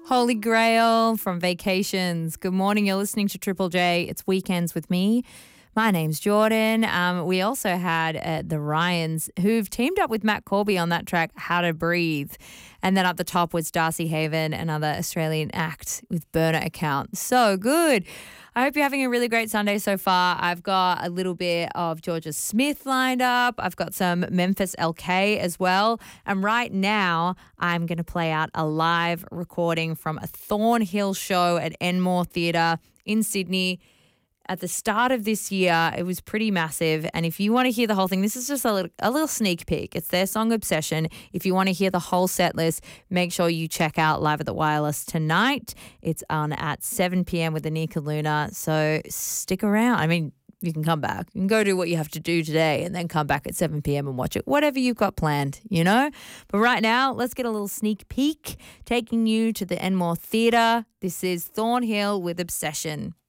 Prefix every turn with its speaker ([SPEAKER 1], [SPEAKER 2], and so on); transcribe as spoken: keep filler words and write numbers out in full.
[SPEAKER 1] Holy Grail from Vacations. Good morning. You're listening to Triple J. It's Weekends with me. My name's Jordan. Um, we also had uh, the Ryans, who've teamed up with Matt Corby on that track, How to Breathe. And then up the top was Darcy Haven, another Australian act with Burner Account. So good. I hope you're having a really great Sunday so far. I've got a little bit of Georgia Smith lined up. I've got some Memphis L K as well. And right now, I'm going to play out a live recording from a Thornhill show at Enmore Theatre in Sydney. At the start of this year, it was pretty massive. And if you want to hear the whole thing, this is just a little, a little sneak peek. It's their song Obsession. If you want to hear the whole set list, make sure you check out Live at the Wireless tonight. It's on at seven p.m. with Anika Luna. So stick around. I mean, you can come back. You can go do what you have to do today and then come back at seven p.m. and watch it. Whatever you've got planned, you know? But right now, let's get a little sneak peek taking you to the Enmore Theatre. This is Thornhill with Obsession.